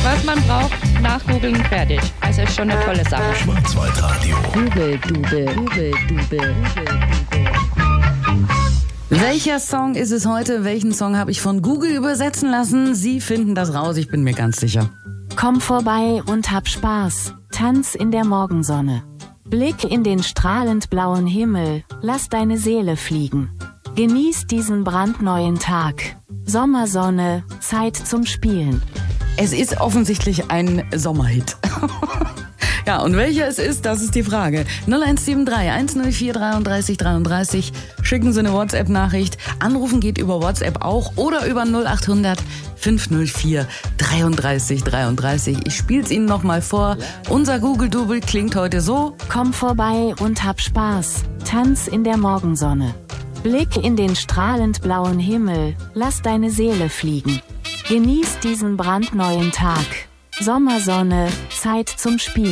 Was man braucht, nachgoogeln, fertig. Also ist schon eine tolle Sache. Schwarzwaldradio. Google. Welcher Song ist es heute? Welchen Song habe ich von Google übersetzen lassen? Sie finden das raus, ich bin mir ganz sicher. Komm vorbei und hab Spaß. Tanz in der Morgensonne. Blick in den strahlend blauen Himmel. Lass deine Seele fliegen. Genieß diesen brandneuen Tag. Sommersonne, Zeit zum Spielen. Es ist offensichtlich ein Sommerhit. Ja, und welcher es ist, das ist die Frage. 0173 104 33 33. Schicken Sie eine WhatsApp-Nachricht. Anrufen geht über WhatsApp auch oder über 0800 504 33 33. Ich spiel's Ihnen nochmal vor. Unser Google-Double klingt heute so. Komm vorbei und hab Spaß. Tanz in der Morgensonne. Blick in den strahlend blauen Himmel. Lass deine Seele fliegen. Genieß diesen brandneuen Tag. Sommersonne, Zeit zum Spielen.